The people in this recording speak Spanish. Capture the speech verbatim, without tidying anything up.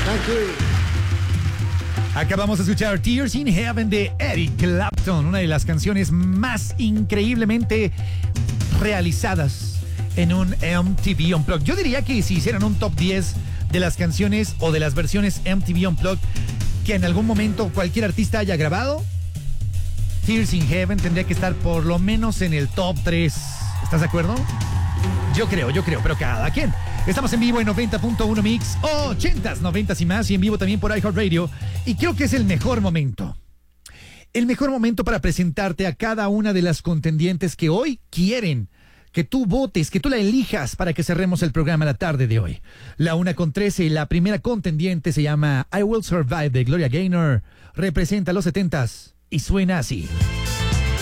Thank you. Acabamos de escuchar Tears in Heaven de Eric Clapton, una de las canciones más increíblemente realizadas en un M T V Unplugged. Yo diría que si hicieran un top diez de las canciones o de las versiones M T V Unplugged que en algún momento cualquier artista haya grabado, Tears in Heaven tendría que estar por lo menos en el top tres. ¿Estás de acuerdo? Yo creo, yo creo, pero cada quien. Estamos en vivo en noventa punto uno Mix, ochentas, noventas y más, y en vivo también por iHeartRadio. Y creo que es el mejor momento. El mejor momento para presentarte a cada una de las contendientes que hoy quieren que tú votes, que tú la elijas para que cerremos el programa la tarde de hoy. La una con trece, la primera contendiente se llama I Will Survive de Gloria Gaynor. Representa los setentas y suena así.